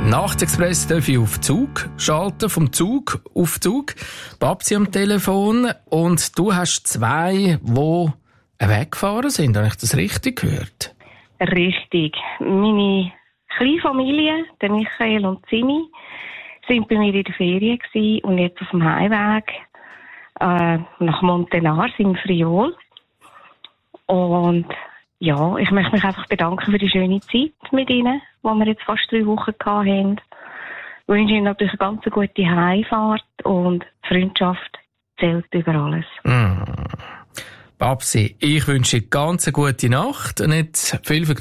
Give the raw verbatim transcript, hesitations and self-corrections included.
Nachtexpress darf ich auf Zug schalten, vom Zug auf Zug. Babsi am Telefon und du hast zwei, die weggefahren sind. Habe ich das richtig gehört? Richtig. Meine kleine Familie, der Michael und Simi, sind bei mir in der Ferien gewesen und jetzt auf dem Heimweg äh, nach Montenars im Friol. Und ja, ich möchte mich einfach bedanken für die schöne Zeit mit Ihnen, die wir jetzt fast drei Wochen hatten. Ich wünsche Ihnen natürlich eine ganz gute Heimfahrt und Freundschaft zählt über alles. Mm. Babsi, ich wünsche dir ganz eine gute Nacht und jetzt viel Vergnügen